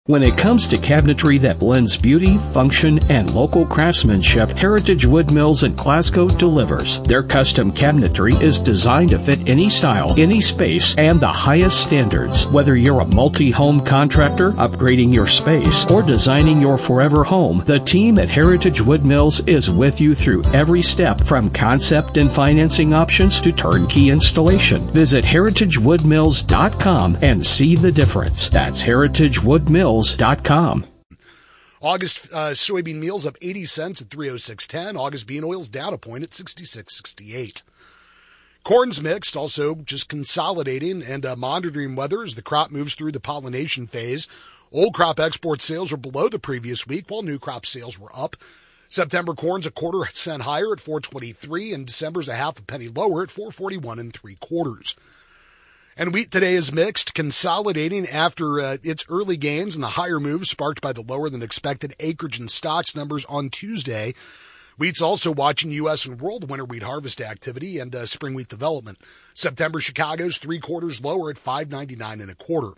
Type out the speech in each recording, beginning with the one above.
When it comes to cabinetry that blends beauty, function, and local craftsmanship, Heritage Wood Mills in Glasgow delivers. Their custom cabinetry is designed to fit any style, any space, and the highest standards. Whether you're a multi-home contractor, upgrading your space, or designing your forever home, the team at Heritage Wood Mills is with you through every step, from concept and financing options to turnkey installation. Visit heritagewoodmills.com and see the difference. That's heritagewoodmills.com. August soybean meal's up 80 cents at 306.10. August bean oil's down a point at 66.68. Corn's mixed, also just consolidating and monitoring weather as the crop moves through the pollination phase. Old crop export sales are below the previous week, while new crop sales were up. September corn's a quarter cent higher at 4.23, and December's a half a penny lower at 4.41 3/4. And wheat today is mixed, consolidating after its early gains and the higher moves sparked by the lower than expected acreage and stocks numbers on Tuesday. Wheat's also watching U.S. and world winter wheat harvest activity and spring wheat development. September Chicago's 3/4 lower at 5.99 1/4.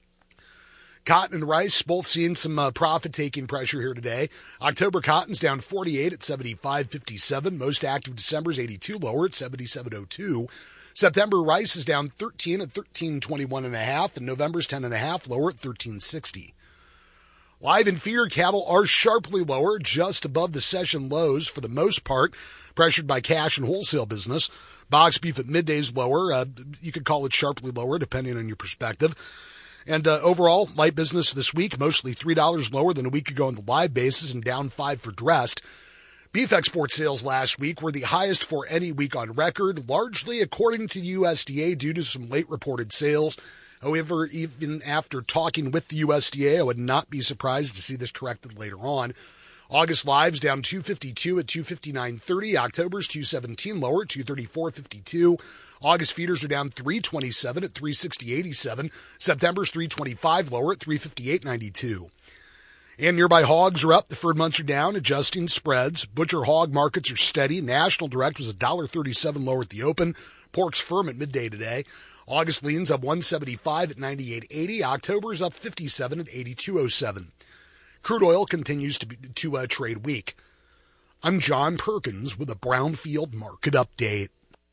Cotton and rice both seeing some profit-taking pressure here today. October cotton's down 48 at 75.57. Most active December's 82 lower at 77.02. September rice is down 13 at 13.21 1/2, and November's 10 1/2 lower at 13.60. Live and feeder cattle are sharply lower, just above the session lows for the most part, pressured by cash and wholesale business. Box beef at midday's lower. You could call it sharply lower, depending on your perspective. And overall, light business this week, mostly $3 lower than a week ago on the live basis and down 5 for dressed. Beef export sales last week were the highest for any week on record, largely according to USDA due to some late reported sales. However, even after talking with the USDA, I would not be surprised to see this corrected later on. August lives down 252 at 259.30. October's 217 lower at 234.52. August feeders are down 327 at 360.87. September's 325 lower at 358.92. And nearby hogs are up. The deferred months are down, adjusting spreads. Butcher hog markets are steady. National direct was $1.37 lower at the open. Pork's firm at midday today. August lean's up 175 at 98.80. October's up 57 at 82.07. Crude oil continues to trade weak. I'm John Perkins with a Brownfield Market Update.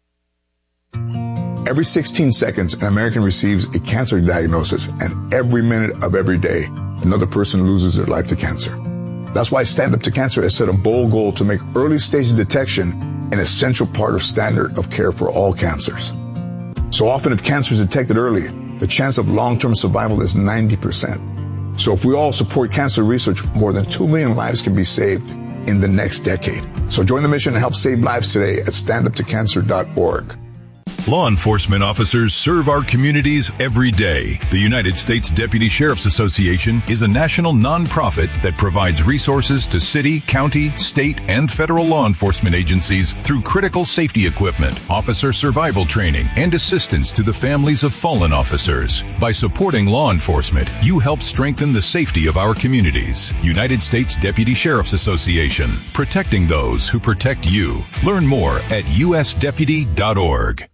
Every 16 seconds, an American receives a cancer diagnosis, and every minute of every day, another person loses their life to cancer. That's why Stand Up to Cancer has set a bold goal to make early stage detection an essential part of standard of care for all cancers. So often, if cancer is detected early, the chance of long-term survival is 90%. So if we all support cancer research, more than 2 million lives can be saved in the next decade. So join the mission and help save lives today at standuptocancer.org. Law enforcement officers serve our communities every day. The United States Deputy Sheriff's Association is a national nonprofit that provides resources to city, county, state, and federal law enforcement agencies through critical safety equipment, officer survival training, and assistance to the families of fallen officers. By supporting law enforcement, you help strengthen the safety of our communities. United States Deputy Sheriff's Association, protecting those who protect you. Learn more at usdeputy.org.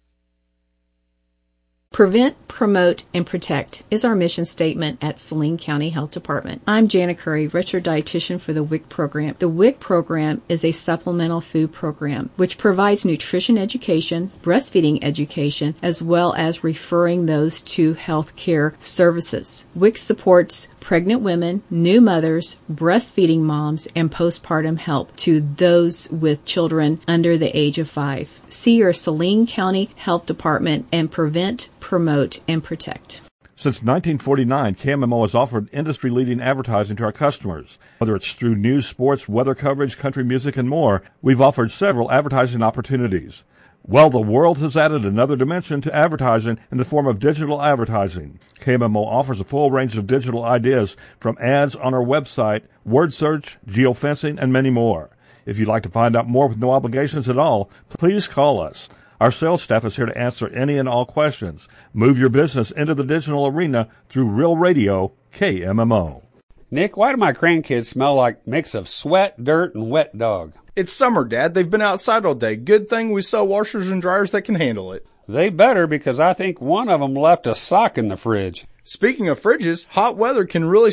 Prevent, promote, and protect is our mission statement at Saline County Health Department. I'm Jana Curry, registered dietitian for the WIC program. The WIC program is a supplemental food program which provides nutrition education, breastfeeding education, as well as referring those to health care services. WIC supports pregnant women, new mothers, breastfeeding moms, and postpartum help to those with children under the age of 5. See your Saline County Health Department and prevent, promote, and protect. Since 1949, KMMO has offered industry-leading advertising to our customers. Whether it's through news, sports, weather coverage, country music, and more, we've offered several advertising opportunities. Well, the world has added another dimension to advertising in the form of digital advertising. KMMO offers a full range of digital ideas from ads on our website, word search, geofencing, and many more. If you'd like to find out more with no obligations at all, please call us. Our sales staff is here to answer any and all questions. Move your business into the digital arena through Real Radio, KMMO. Nick, why do my grandkids smell like a mix of sweat, dirt, and wet dog? It's summer, Dad. They've been outside all day. Good thing we sell washers and dryers that can handle it. They better, because I think one of them left a sock in the fridge. Speaking of fridges, hot weather can really